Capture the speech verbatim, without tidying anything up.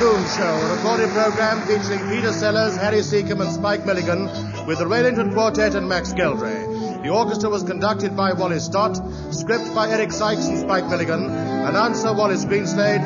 Moon Show, a recorded program featuring Peter Sellers, Harry Seacombe, and Spike Milligan, with the Raylington Quartet and Max Geldray. The orchestra was conducted by Wally Stott, script by Eric Sykes and Spike Milligan, announcer Wallace Greenslade,